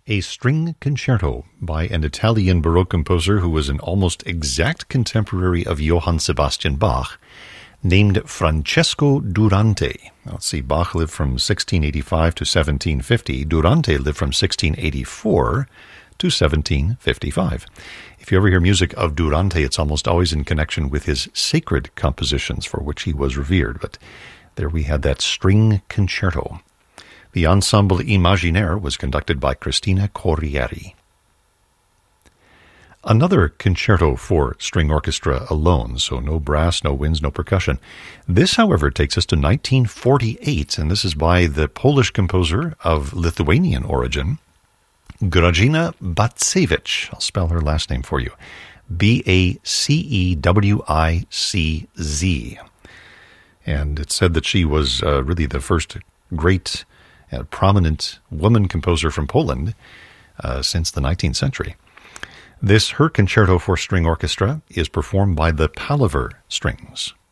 a string concerto by an Italian Baroque composer who was an almost exact contemporary of Johann Sebastian Bach, named Francesco Durante. Let's see, Bach lived from 1685 to 1750. Durante lived from 1684 to 1755. If you ever hear music of Durante, it's almost always in connection with his sacred compositions for which he was revered. But there we had that string concerto. The Ensemble Imaginaire was conducted by Cristina Corrieri. Another concerto for string orchestra alone, so no brass, no winds, no percussion. This, however, takes us to 1948, and this is by the Polish composer of Lithuanian origin, Grażyna Bacewicz. I'll spell her last name for you. Bacewicz. And it's said that she was really the first great and prominent woman composer from Poland since the 19th century. Her concerto for string orchestra is performed by the Palaver Strings.